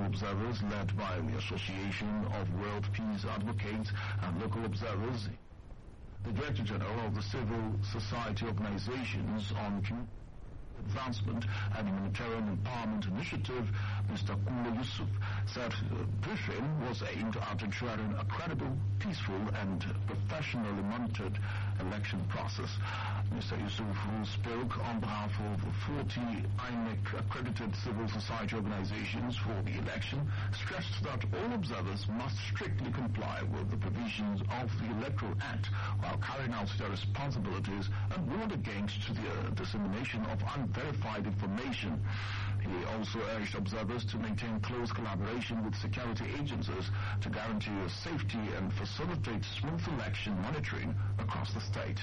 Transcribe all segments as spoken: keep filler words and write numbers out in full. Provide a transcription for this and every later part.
local observers led by the Association of World Peace Advocates and local observers. The Director General of the Civil Society Organizations on Advancement and Humanitarian Empowerment Initiative, Mister Kula Yusuf, said the briefing was aimed at ensuring a credible, peaceful and professionally monitored election process. Mister Yusuf, who spoke on behalf of forty I N E C-accredited civil society organizations for the election, stressed that all observers must strictly comply with the provisions of the Electoral Act while carrying out their responsibilities, and warned against the uh, dissemination of unverified information. He also urged observers to maintain close collaboration with security agencies to guarantee safety and facilitate smooth election monitoring across the state.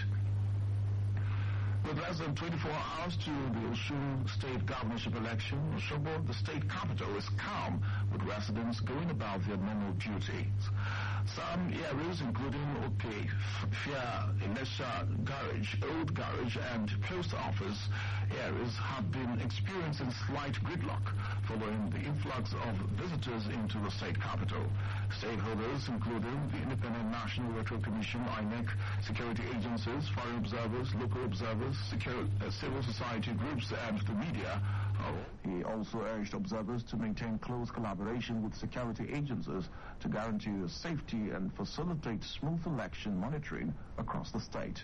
With less than twenty-four hours to the Osun state governorship election, Osogbo, the state capital, is calm, with residents going about their normal duties. Some areas, including Oke, Fia, Ilesha Garage, Old Garage, and Post Office areas, have been experiencing slight gridlock following the influx of visitors into the state capital. Stakeholders, including the Independent National Electoral Commission, I N E C, security agencies, foreign observers, local observers, secure, uh, civil society groups, and the media. He also urged observers to maintain close collaboration with security agencies to guarantee the safety and facilitate smooth election monitoring across the state.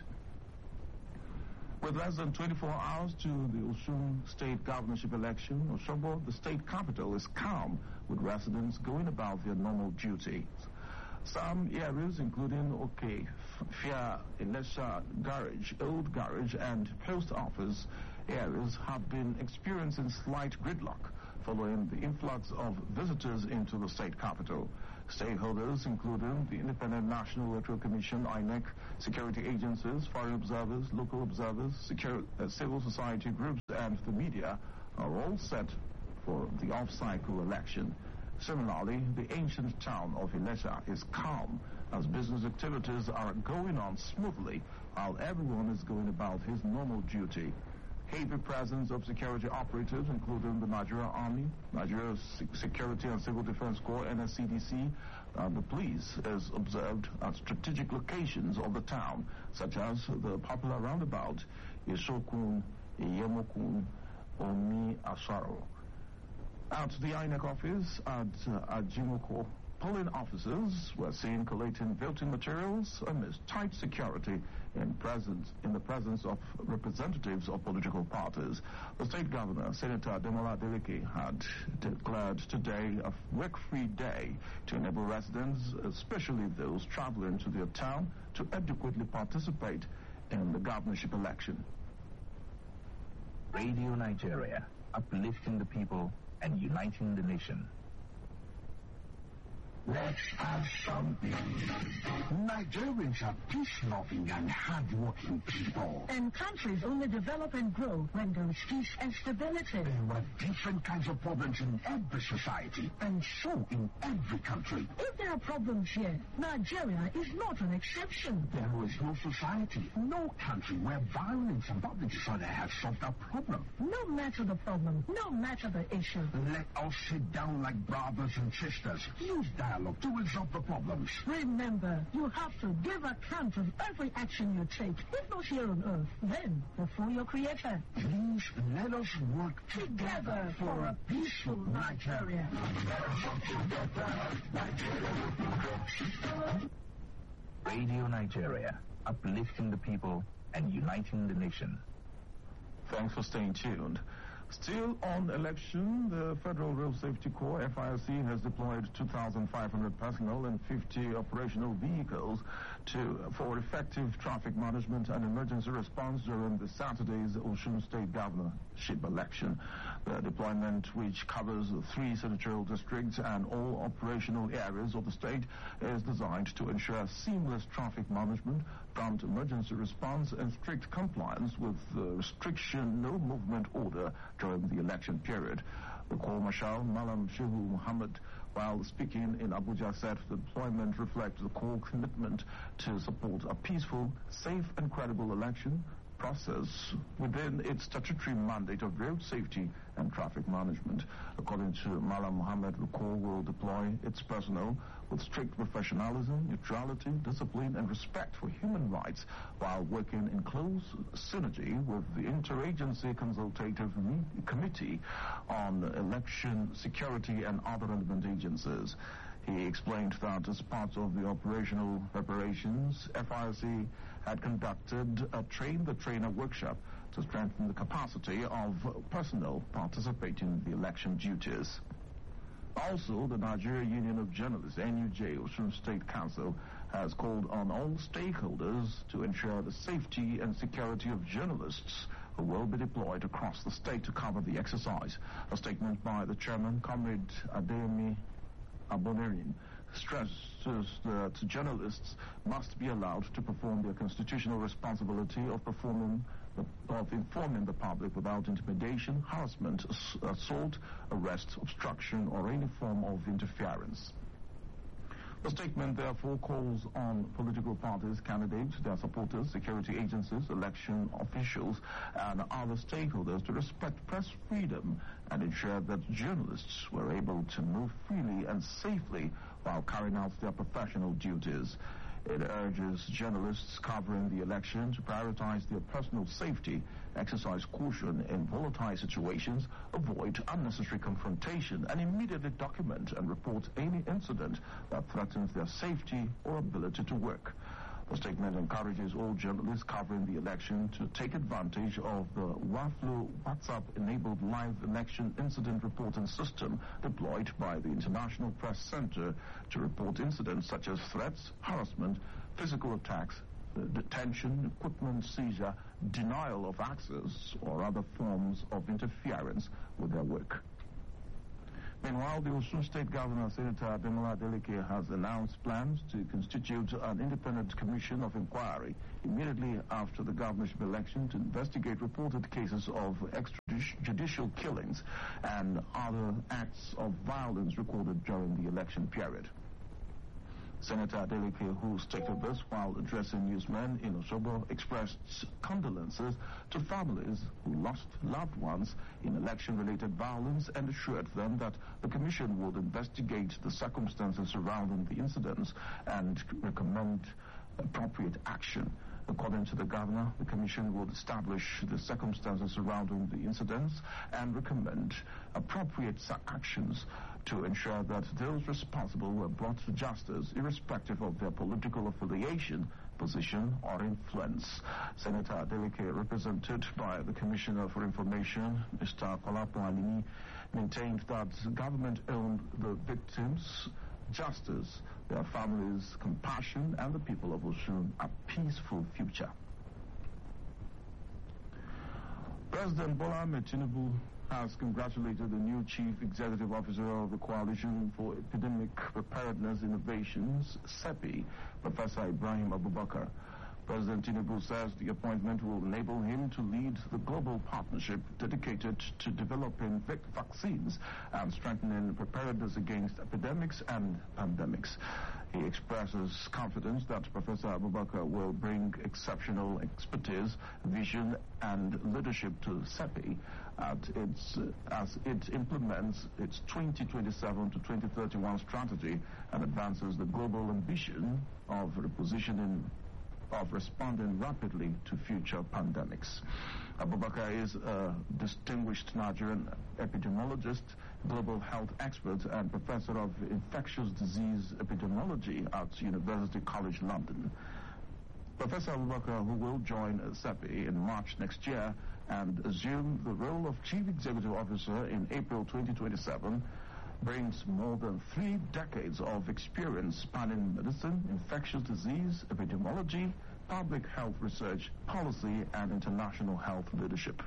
With less than twenty-four hours to the Osun state governorship election, Osogbo, the state capital, is calm, with residents going about their normal duties. Some areas, including Oke, Fia, Ilesha Garage, Old Garage, and Post Office areas, have been experiencing slight gridlock following the influx of visitors into the state capital. Stakeholders, including the Independent National Electoral Commission, I N E C, security agencies, foreign observers, local observers, secure, uh, civil society groups, and the media, are all set for the off-cycle election. Similarly, the ancient town of Ilesha is calm as business activities are going on smoothly while everyone is going about his normal duty. Heavy presence of security operatives, including the Nigeria Army, Nigeria Security and Civil Defense Corps, N S C D C, and the police, is observed at strategic locations of the town, such as the popular roundabout, Isokun, Iyemokun, Omi Asaro. At the I N E C office at uh, Ajimoko, polling officers were seen collating voting materials amidst tight security in, presence, in the presence of representatives of political parties. The state governor, Senator Demola Adeleke, had declared today a work-free day to enable residents, especially those traveling to their town, to adequately participate in the governorship election. Radio Nigeria, uplifting the people and uniting the nation. Let's have something. Nigerians are peace-loving and hard-working people. And countries only develop and grow when there is peace and stability. There are different kinds of problems in every society, and so in every country. If there are problems here, Nigeria is not an exception. There is no society, no country where violence and public disorder have solved a problem. No matter the problem, no matter the issue. Let us sit down like brothers and sisters. Use dialogue to resolve the problems. Remember, you have to give account of every action you take, if not here on earth, then before your Creator. Please let us work together for a peaceful Nigeria. Radio Nigeria, uplifting the people and uniting the nation. Thanks for staying tuned. Still on election, the Federal Road Safety Corps, F I R C, has deployed two thousand five hundred personnel and fifty operational vehicles to, for effective traffic management and emergency response during the Saturday's Osun State governorship election. The deployment, which covers three senatorial districts and all operational areas of the state, is designed to ensure seamless traffic management, prompt emergency response, and strict compliance with the restriction no movement order during the election period. The Corps Marshal, Malam Shehu Muhammad, while speaking in Abuja, said the deployment reflects the Corps' commitment to support a peaceful, safe, and credible election, process within its statutory mandate of road safety and traffic management. According to Malam Mohammed, the Corps will deploy its personnel with strict professionalism, neutrality, discipline, and respect for human rights while working in close synergy with the Interagency Consultative Committee on Election Security and other relevant agencies. He explained that as part of the operational preparations, F I S E had conducted a train-the-trainer workshop to strengthen the capacity of personnel participating in the election duties. Also, the Nigeria Union of Journalists, N U J, Osun State Council, has called on all stakeholders to ensure the safety and security of journalists who will be deployed across the state to cover the exercise. A statement by the chairman, Comrade Adeyemi Abonerian, stresses that journalists must be allowed to perform their constitutional responsibility of performing of informing the public without intimidation, harassment, assault, arrest, obstruction, or any form of interference. The statement therefore calls on political parties, candidates, their supporters, security agencies, election officials, and other stakeholders to respect press freedom and ensure that journalists were able to move freely and safely while carrying out their professional duties. It urges journalists covering the election to prioritize their personal safety, exercise caution in volatile situations, avoid unnecessary confrontation, and immediately document and report any incident that threatens their safety or ability to work. The statement encourages all journalists covering the election to take advantage of the WAFLO WhatsApp-enabled live election incident reporting system deployed by the International Press Center to report incidents such as threats, harassment, physical attacks, detention, equipment seizure, denial of access, or other forms of interference with their work. Meanwhile, the Osun State Governor, Senator Ademola Adeleke, has announced plans to constitute an independent commission of inquiry immediately after the governorship election to investigate reported cases of extrajudicial killings and other acts of violence recorded during the election period. Senator Adeleke, who stated this while addressing newsmen in Osogbo, expressed condolences to families who lost loved ones in election-related violence and assured them that the Commission would investigate the circumstances surrounding the incidents and recommend appropriate action. According to the governor, the Commission will establish the circumstances surrounding the incidents and recommend appropriate actions to ensure that those responsible were brought to justice, irrespective of their political affiliation, position, or influence. Senator Adeleke, represented by the Commissioner for Information, Mister Kolapo Alimi, maintained that government owed the victims justice, their families compassion, and the people of Osun a peaceful future. President Bola Ahmed Tinubu has congratulated the new Chief Executive Officer of the Coalition for Epidemic Preparedness Innovations, CEPI, Professor Ibrahim Abubakar. President Tinubu says the appointment will enable him to lead the global partnership dedicated to developing vaccines and strengthening preparedness against epidemics and pandemics. He expresses confidence that Professor Abubakar will bring exceptional expertise, vision, and leadership to CEPI at its, as it implements its twenty twenty-seven to twenty thirty-one strategy and advances the global ambition of repositioning of responding rapidly to future pandemics. Abubakar is a distinguished Nigerian epidemiologist, global health expert, and professor of infectious disease epidemiology at University College London. Professor Abubakar, who will join CEPI in March next year and assume the role of Chief Executive Officer in April twenty twenty-seven, brings more than three decades of experience spanning medicine, infectious disease, epidemiology, public health research, policy, and international health leadership.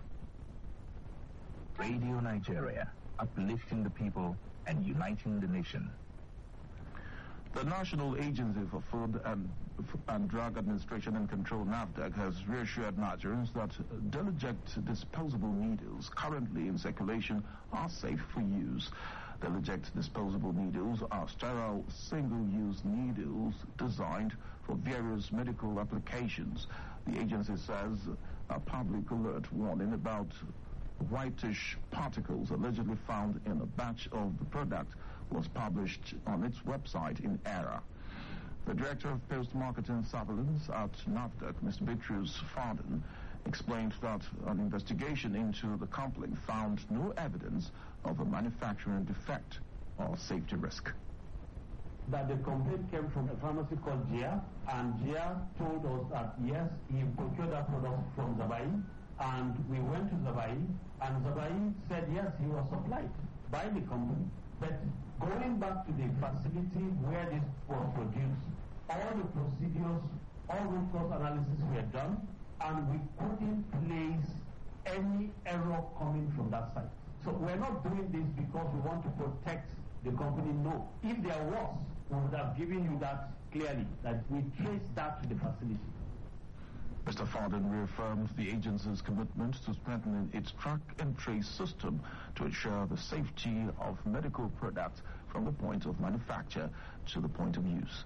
Radio Nigeria, uplifting the people and uniting the nation. The National Agency for Food and, and Drug Administration and Control, NAFDAC, has reassured Nigerians that Delegect disposable needles currently in circulation are safe for use. Delegect disposable needles are sterile, single-use needles designed for various medical applications. The agency says A public alert warning about whitish particles allegedly found in a batch of the product was published on its website in error. The Director of Post-Marketing Surveillance at NAFDAC, Mister Beatrice Farden, explained that an investigation into the complaint found no evidence of a manufacturing defect or safety risk. That the complaint came from a pharmacy called G I A, and G I A told us that yes, he procured that product from Zabai, and we went to Zabai, and Zabai said yes, he was supplied by the company. But going back to the facility where this was produced, all the procedures, all root cause analysis were done, and we couldn't place any error coming from that site. So we're not doing this because we want to protect the company. No. If there was, we would have given you that clearly, that we trace that to the facility. Mister Farden reaffirmed the agency's commitment to strengthening its track and trace system to ensure the safety of medical products from the point of manufacture to the point of use.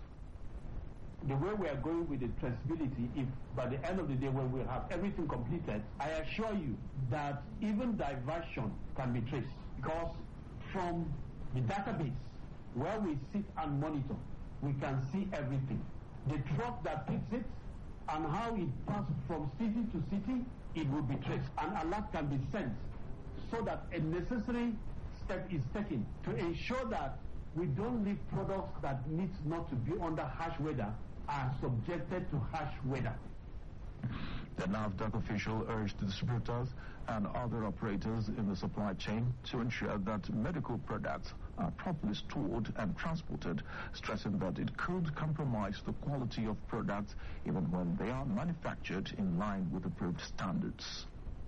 The way we are going with the traceability, if by the end of the day when we have everything completed, I assure you that even diversion can be traced, because from the database where we sit and monitor, we can see everything. The truck that picks it and how it passes from city to city, it will be traced. An alert can be sent so that a necessary step is taken to ensure that we don't leave products that need not to be under harsh weather are subjected to harsh weather. The NAFDAC official urged distributors and other operators in the supply chain to ensure that medical products are properly stored and transported, stressing that it could compromise the quality of products even when they are manufactured in line with approved standards.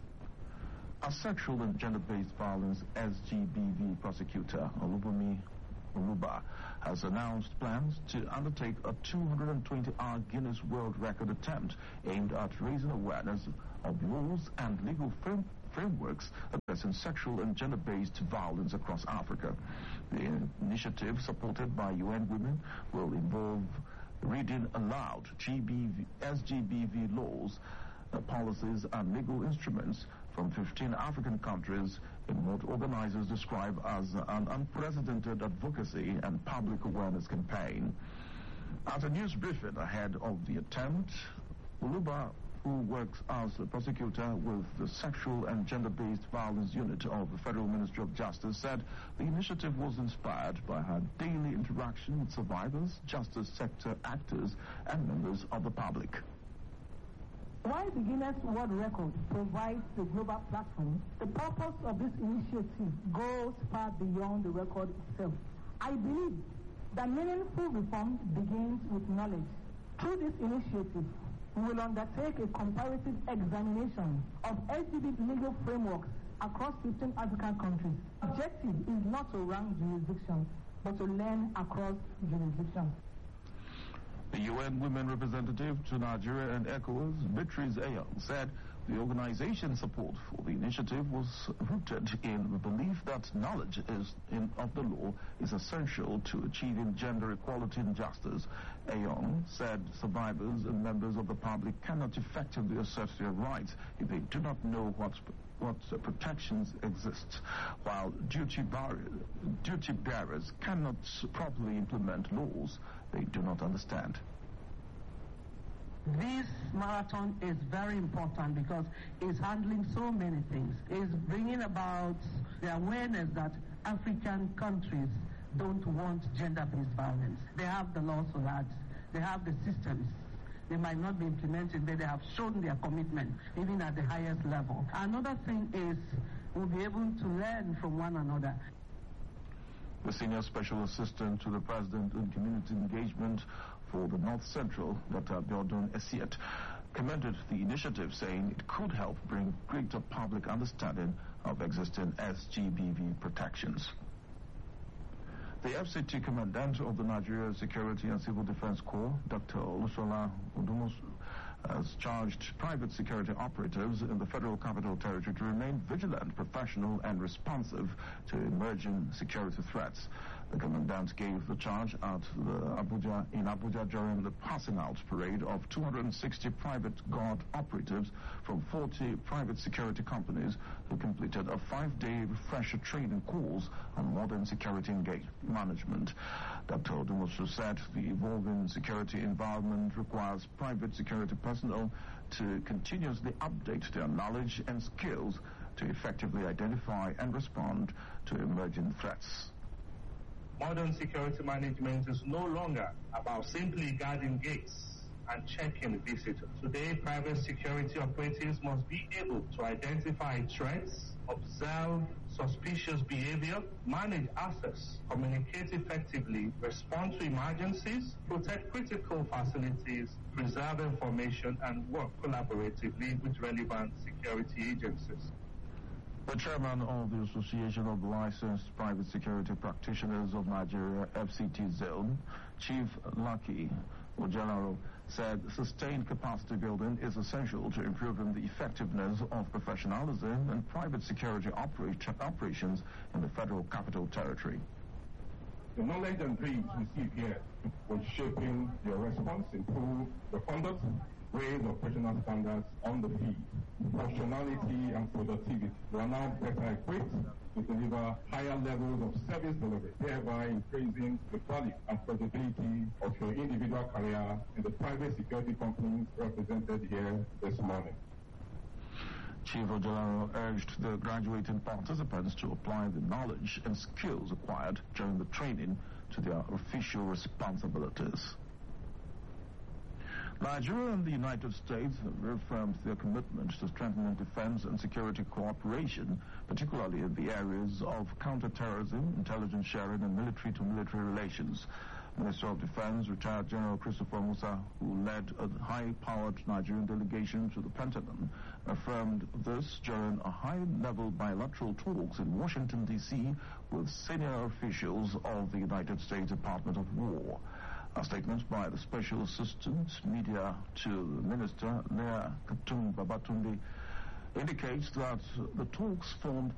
A sexual and gender-based violence S G B V prosecutor, Olubunmi Oluba, has announced plans to undertake a two hundred twenty hour Guinness World Record attempt aimed at raising awareness of laws and legal frame frameworks addressing sexual and gender-based violence across Africa. The initiative, supported by U N Women, will involve reading aloud G B V, S G B V laws, uh, policies and legal instruments from fifteen African countries in what organizers describe as an unprecedented advocacy and public awareness campaign. At a news briefing ahead of the attempt, Oluba, who works as a prosecutor with the Sexual and Gender-Based Violence Unit of the Federal Ministry of Justice, said the initiative was inspired by her daily interaction with survivors, justice sector actors, and members of the public. While the Guinness World Record provides the global platform, the purpose of this initiative goes far beyond the record itself. I believe that meaningful reform begins with knowledge. Through this initiative, we will undertake a comparative examination of L G B T legal frameworks across fifteen African countries. The objective is not to rank jurisdictions, but to learn across jurisdictions. The U N Women Representative to Nigeria and ECOWAS, Beatrice Ayong, said the organization's support for the initiative was rooted in the belief that knowledge is in, of the law is essential to achieving gender equality and justice. Ayong said survivors and members of the public cannot effectively assert their rights if they do not know what what uh, protections exist, while duty, bar- duty bearers cannot properly implement laws they do not understand. This marathon is very important because it's handling so many things. It's bringing about the awareness that African countries don't want gender-based violence. They have the laws for that. They have the systems. They might not be implemented, but they have shown their commitment, even at the highest level. Another thing is we'll be able to learn from one another. The Senior Special Assistant to the President in Community Engagement for the North Central, Doctor Abiodun Esiet, commended the initiative, saying it could help bring greater public understanding of existing S G B V protections. The F C T Commandant of the Nigeria Security and Civil Defense Corps, Doctor Olusola Odumosu, has charged private security operatives in the Federal Capital Territory to remain vigilant, professional, and responsive to emerging security threats. The commandant gave the charge at the Abuja in Abuja during the passing out parade of two hundred sixty private guard operatives from forty private security companies who completed a five-day refresher training course on modern security engagement management. Doctor Odumosu said the evolving security environment requires private security personnel to continuously update their knowledge and skills to effectively identify and respond to emerging threats. Modern security management is no longer about simply guarding gates and checking visitors. Today, private security operatives must be able to identify threats, observe suspicious behavior, manage access, communicate effectively, respond to emergencies, protect critical facilities, preserve information, and work collaboratively with relevant security agencies. The chairman of the Association of Licensed Private Security Practitioners of Nigeria, F C T Zone, Chief Lucky Ojelaro, said sustained capacity building is essential to improving the effectiveness of professionalism and private security operat- operations in the Federal Capital Territory. The knowledge and dreams received here will shaping your response, improve the conduct, raise operational standards on the field, functionality and productivity. We are now better equipped to deliver higher levels of service delivery, thereby increasing the value and credibility of your individual career in the private security companies represented here this morning. Chief Ojelaro urged the graduating participants to apply the knowledge and skills acquired during the training to their official responsibilities. Nigeria and the United States have reaffirmed their commitment to strengthening defense and security cooperation, particularly in the areas of counterterrorism, intelligence sharing, and military-to-military relations. Minister of Defense, retired General Christopher Musa, who led a high-powered Nigerian delegation to the Pentagon, affirmed this during a high-level bilateral talks in Washington, D C with senior officials of the United States Department of War. A statement by the Special Assistant Media to the Minister, Lea Katum Babatunde, indicates that the talks formed